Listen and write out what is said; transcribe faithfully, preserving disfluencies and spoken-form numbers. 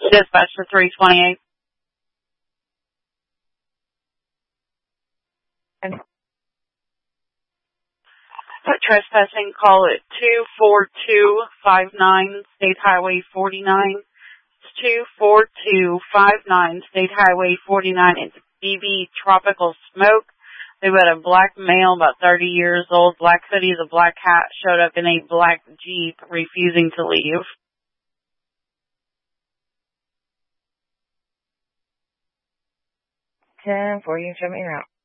Dispatch for three twenty-eight. And Put trespassing call at two four two five nine State Highway forty-nine. It's two four two five nine State Highway forty-nine. It's B B Tropical Smoke. They've got a black male, about thirty years old, black hoodie, a black hat, showed up in a black Jeep, refusing to leave. ten for you, show me your route.